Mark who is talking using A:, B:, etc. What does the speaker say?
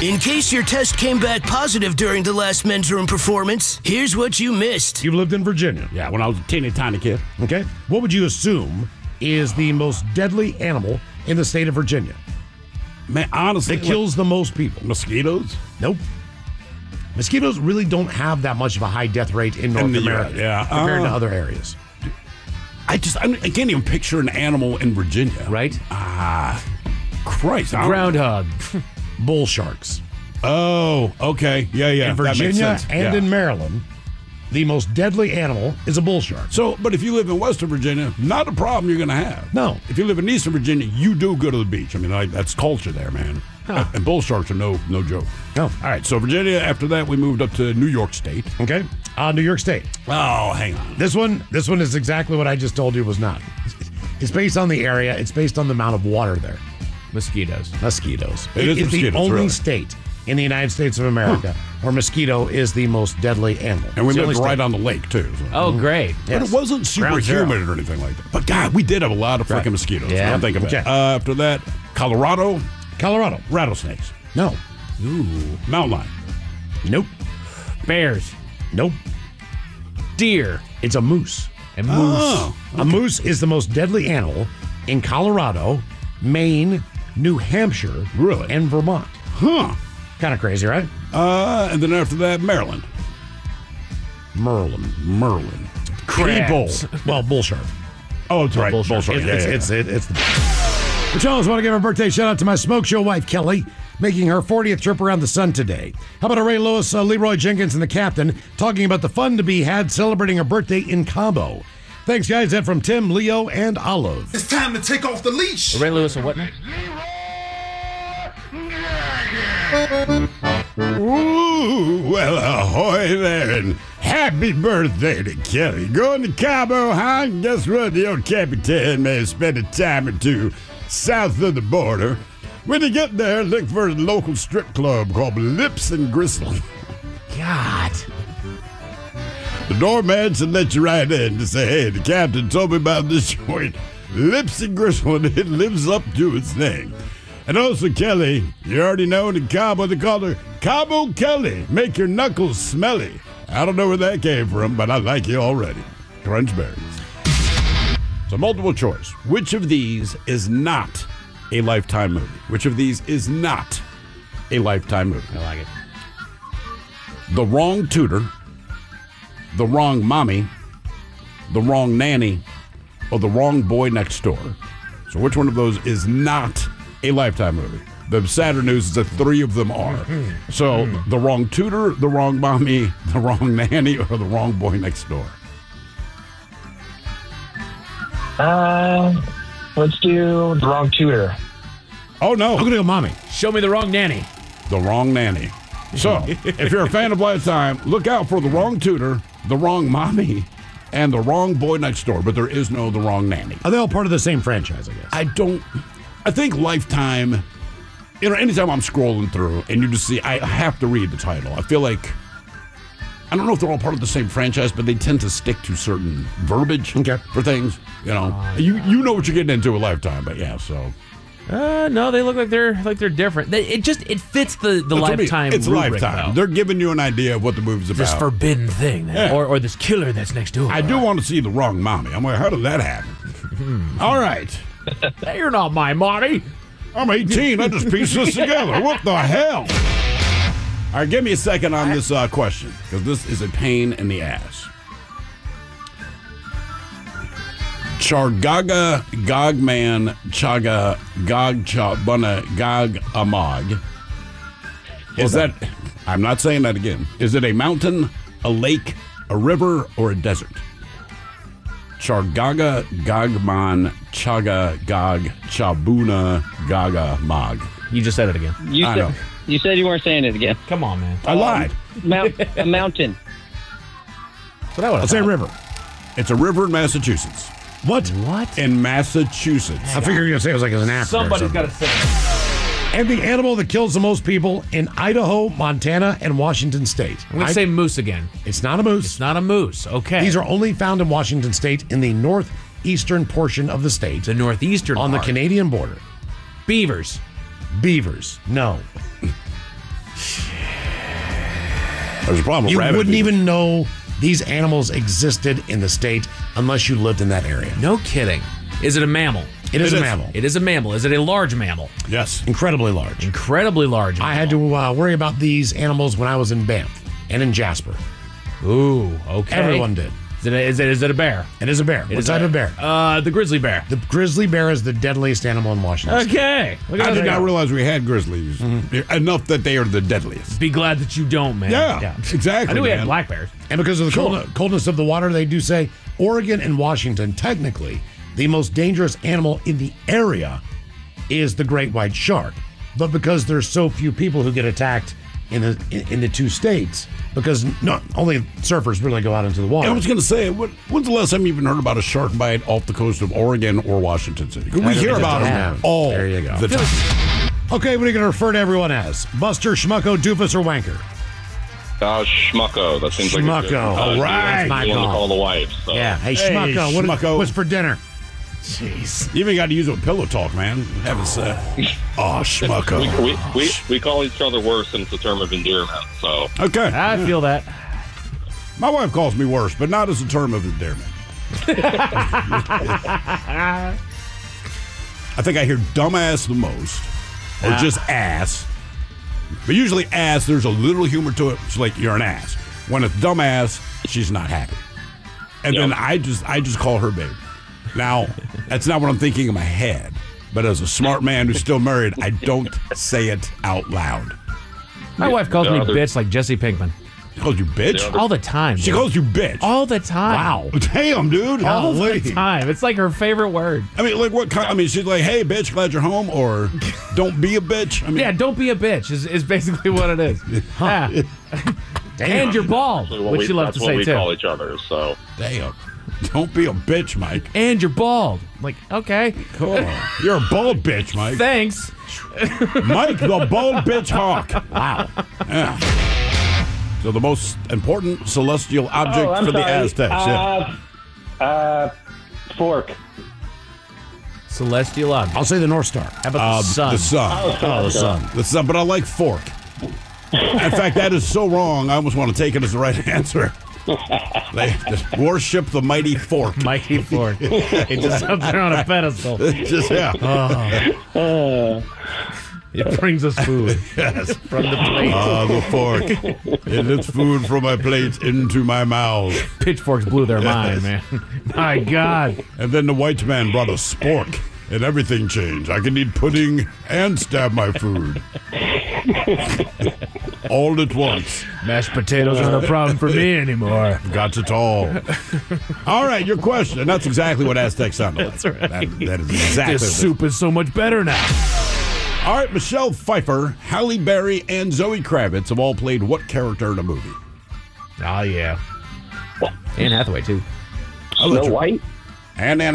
A: In case your test came back positive during the last men's room performance, here's what you missed.
B: You've lived in Virginia.
C: Yeah, when I was a teeny tiny kid.
B: Okay. What would you assume is the most deadly animal in the state of Virginia?
C: Man, honestly.
B: That kills the most people.
C: Mosquitoes?
B: Nope. Mosquitoes really don't have that much of a high death rate in North America compared to other areas.
C: I can't even picture an animal in Virginia.
D: Right?
C: Christ.
D: Groundhog.
B: Bull sharks.
C: Oh, okay. Yeah.
B: In Virginia
C: that makes sense.
B: and in Maryland, the most deadly animal is a bull shark.
C: So, but if you live in Western Virginia, not a problem you're going to have.
B: No.
C: If you live in Eastern Virginia, you do go to the beach. I mean, that's culture there, man. Huh. And bull sharks are no joke.
B: No.
C: All right, so Virginia, after that, we moved up to New York State.
B: Okay. New York State.
C: Oh, hang on.
B: This one is exactly what I just told you was not. It's based on the area. It's based on the amount of water there.
D: Mosquitoes.
B: It's the only state in the United States of America where mosquito is the most deadly animal.
C: And we lived right on the lake, too. So.
D: Oh, great.
C: But it wasn't super humid or anything like that. But, God, we did have a lot of freaking mosquitoes.
B: Yeah.
C: I'm thinking about it. After that, Colorado. Rattlesnakes.
B: No.
D: Ooh.
C: Mountain lion.
B: Nope.
D: Bears.
B: Nope.
D: Deer.
B: It's a moose.
D: A moose.
C: Oh,
B: okay. A moose is the most deadly animal in Colorado, Maine, New Hampshire, and Vermont.
C: Huh.
B: Kind of crazy, right?
C: And then after that, Maryland.
B: Merlin.
D: Crabs.
B: Well, bull shark.
C: Oh, it's right.
B: Bull shark. It's the... Pacholas want to give a birthday shout out to my smoke show wife, Kelly, making her 40th trip around the sun today. How about a Ray Lewis, Leroy Jenkins, and the captain talking about the fun to be had celebrating a birthday in Cabo. Thanks, guys. That from Tim, Leo, and Olive.
E: It's time to take off the leash.
D: Ray Lewis and what now?
C: Ooh, well, ahoy there, and happy birthday to Kelly. Going to Cabo, huh? Guess what? The old Capitan may have spent a time or two south of the border. When you get there, look for a local strip club called Lips and Gristle.
D: God.
C: The doorman should let you right in to say, hey, the captain told me about this joint, Lips and Gristle, and it lives up to its name. And also, Kelly, you already know in Cabo they call her Cabo Kelly. Make your knuckles smelly. I don't know where that came from, but I like you already. Crunch berries. So multiple choice. Which of these is not a Lifetime movie? Which of these is not a Lifetime movie?
D: I like it.
C: The Wrong Tutor, The Wrong Mommy, The Wrong Nanny, or The Wrong Boy Next Door. So which one of those is not a Lifetime movie? The sadder news is that three of them are. So The Wrong Tutor, The Wrong Mommy, The Wrong Nanny, or The Wrong Boy Next Door.
F: Let's do The Wrong Tutor.
C: Oh, no.
B: I'm going to go Mommy.
D: Show me The Wrong Nanny.
C: The Wrong Nanny. So, if you're a fan of Lifetime, look out for The Wrong Tutor, The Wrong Mommy, and The Wrong Boy Next Door, but there is no The Wrong Nanny.
B: Are they all part of the same franchise, I guess?
C: I think Lifetime, anytime I'm scrolling through and you just see, I have to read the title. I feel like, I don't know if they're all part of the same franchise, but they tend to stick to certain verbiage for things. You know, you know what you're getting into with Lifetime, but yeah, so.
D: No, they look like they're different. It fits the Lifetime.
C: It's
D: rubric,
C: Lifetime.
D: though.
C: They're giving you an idea of what the movie's about.
D: This forbidden thing, or this killer that's next door.
C: I do want to see The Wrong Mommy. I'm like, how did that happen? All right.
D: You're not my mommy.
C: I'm 18. I just pieced this together. What the hell? All right, give me a second on this question, because this is a pain in the ass. Chargaga Gogman Chaga Gog Buna Gog Amag. Is that, I'm not saying that again. Is it a mountain, a lake, a river, or a desert? Chargaga Gogman Chaga Gog Chabuna Gaga Mag.
D: You just said it again.
F: You said you weren't saying it again.
D: Come on, man.
C: I lied.
F: A mountain.
B: I'll say river.
C: It's a river in Massachusetts.
B: What?
C: In Massachusetts.
B: I figured you were going to say it was like an Africa.
D: Somebody's got to say it.
B: And the animal that kills the most people in Idaho, Montana, and Washington State.
D: I'm going to say moose again.
B: It's not a moose.
D: It's not a moose. Okay.
B: These are only found in Washington State in the northeastern portion of the state.
D: The northeastern
B: on
D: part.
B: the Canadian border.
D: Beavers.
B: Beavers. No.
C: There's a problem with
B: You
C: rabbit
B: wouldn't
C: fever.
B: even know these animals existed in the state unless you lived in that area.
D: No kidding. Is it a mammal?
B: It is
C: It
B: a
C: is.
B: mammal.
D: It is a mammal. Is it a large mammal?
C: Yes.
B: Incredibly large.
D: Incredibly large.
B: I had to worry about these animals when I was in Banff and in Jasper.
D: Ooh, okay.
B: Everyone did.
D: Is it a bear?
B: It is a bear. What type of bear?
D: The grizzly bear.
B: The grizzly bear is the deadliest animal in Washington State.
D: Okay. Look at
C: I did
D: that.
C: not realize we had grizzlies. Enough that they are the deadliest.
D: Be glad that you don't, man.
C: Yeah, exactly.
D: I knew we
C: man.
D: had black bears.
B: And because of the coldness of the water, they do say Oregon and Washington, technically, the most dangerous animal in the area is the great white shark. But because there's so few people who get attacked in the two states, because not only surfers really go out into the water.
C: I was going to say, when's the last time you even heard about a shark bite off the coast of Oregon or Washington City? We hear about them all
B: There you go.
C: the time.
B: Okay, what are you going to refer to everyone as? Buster, Schmucko, Doofus, or Wanker?
E: Schmucko. That seems like a good,
B: Schmucko. All right.
E: That's my one to call the wife. So.
B: Yeah. Hey, Schmucko.
C: Schmucko.
B: What's for dinner?
D: Jeez.
C: You even got to use it with pillow talk, man. Have us, schmucko.
E: We call each other worse, and it's a term of endearment. So
C: Okay.
D: I feel that.
C: My wife calls me worse, but not as a term of endearment. I think I hear dumbass the most, or just ass. But usually ass, there's a little humor to it. It's like, you're an ass. When it's dumbass, she's not happy. And then I just call her babe. Now, that's not what I'm thinking in my head. But as a smart man who's still married, I don't say it out loud.
D: My wife calls me
E: the other-
D: bitch like Jesse Pinkman.
C: She calls you bitch?
D: All the time.
C: She
D: dude.
C: calls you bitch.
D: all the time.
B: Wow.
C: Damn, dude.
D: All
C: Holy.
D: the time. It's like her favorite word.
C: I mean, like what kind? I mean, she's like, "Hey, bitch, glad you're home," or "Don't be a bitch." I mean,
D: Yeah, don't be a bitch is basically what it is. Yeah. And you're bald,
E: that's what
D: which you love
E: that's
D: to
E: what
D: say
E: we
D: too.
E: call each other. So
C: damn. Don't be a bitch, Mike.
D: And you're bald. Like, okay.
C: Cool. You're a bald bitch, Mike.
D: Thanks.
C: Mike, the bald bitch hawk. Wow. Yeah. So the most important celestial object
F: I'm
C: for the
F: sorry.
C: Aztecs.
F: Fork.
D: Celestial object.
B: I'll say the North Star.
D: How about the sun?
C: The sun.
B: Oh, the sun.
C: The sun. But I like fork. In fact, that is so wrong. I almost want to take it as the right answer. They just worship the mighty fork.
D: Mikey Ford. He just up there on a pedestal.
C: Just yeah.
D: It brings us food
C: Yes.
D: from the plate.
C: The fork. It lifts food from my plate into my mouth.
D: Pitchforks blew their mind, man. My God.
C: And then the white man brought a spork, and everything changed. I can eat pudding and stab my food. All at once.
D: Mashed potatoes aren't a problem for me anymore.
C: Got it all. All right, your question. That's exactly what Aztec sounded like.
D: That's right.
C: That is exactly
D: This soup is so much better now.
C: All right, Michelle Pfeiffer, Halle Berry, and Zoe Kravitz have all played what character in a movie?
D: Oh, yeah. Anne Hathaway, too.
F: Snow White.
C: And Anna